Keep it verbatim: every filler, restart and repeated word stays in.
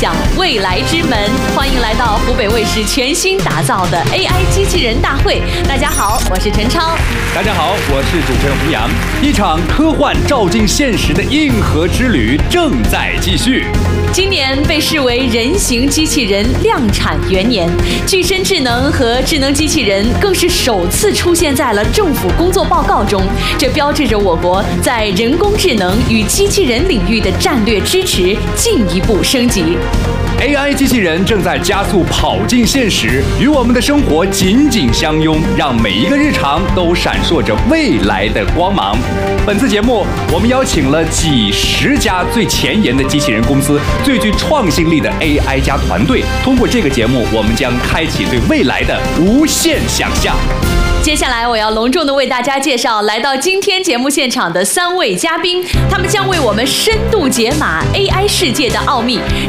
响未来之门。欢迎来到湖北卫视全新打造的 A I 机器人大会。大家好，我是陈超。 大家好，我是主持人胡杨。一场科幻照进现实的硬核之旅正在继续。 今年被视为人形机器人量产元年，具身智能和智能机器人更是首次出现在了政府工作报告中，这标志着我国在人工智能与机器人领域的战略支持进一步升级。 A I 机器人正在加速跑进现实，与我们的生活紧紧相拥，让每一个日常都闪烁着未来的光芒。本次节目，我们邀请了几十家最前沿的机器人公司、最具创新力的 A I 加团队。通过这个节目，我们将开启对未来的无限想象。 接下来，我要隆重地为大家介绍来到今天节目现场的三位嘉宾，他们将为我们深度解码 A I 世界的奥秘，